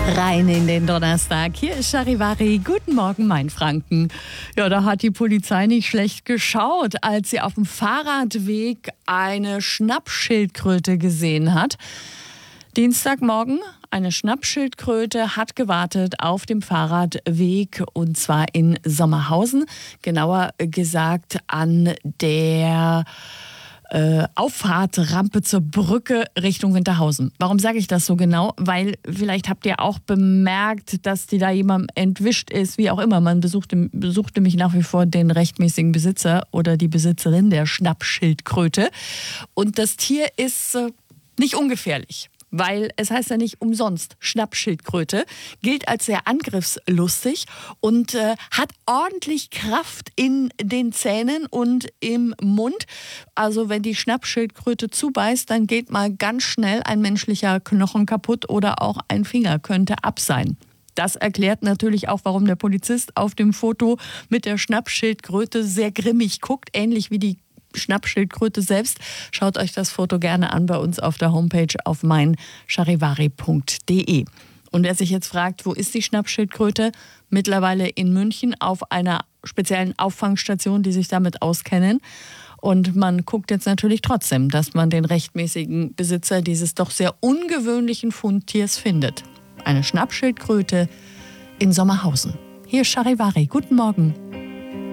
Rein in den Donnerstag. Hier ist Charivari. Guten Morgen, Mainfranken. Ja, da hat die Polizei nicht schlecht geschaut, als sie auf dem Fahrradweg eine Schnappschildkröte gesehen hat. Dienstagmorgen, eine Schnappschildkröte hat gewartet auf dem Fahrradweg und zwar in Sommerhausen. Genauer gesagt an der Auffahrtrampe zur Brücke Richtung Winterhausen. Warum sage ich das so genau? Weil vielleicht habt ihr auch bemerkt, dass die da jemandem entwischt ist, wie auch immer. Man besuchte mich nach wie vor den rechtmäßigen Besitzer oder die Besitzerin der Schnappschildkröte. Und das Tier ist nicht ungefährlich. Weil es heißt ja nicht umsonst Schnappschildkröte, gilt als sehr angriffslustig und hat ordentlich Kraft in den Zähnen und im Mund. Also wenn die Schnappschildkröte zubeißt, dann geht mal ganz schnell ein menschlicher Knochen kaputt oder auch ein Finger könnte ab sein. Das erklärt natürlich auch, warum der Polizist auf dem Foto mit der Schnappschildkröte sehr grimmig guckt, ähnlich wie die Schnappschildkröte selbst. Schaut euch das Foto gerne an bei uns auf der Homepage auf meincharivari.de. Und wer sich jetzt fragt, wo ist die Schnappschildkröte? Mittlerweile in München auf einer speziellen Auffangstation, die sich damit auskennen. Und man guckt jetzt natürlich trotzdem, dass man den rechtmäßigen Besitzer dieses doch sehr ungewöhnlichen Fundtiers findet. Eine Schnappschildkröte in Sommerhausen. Hier ist Charivari. Guten Morgen.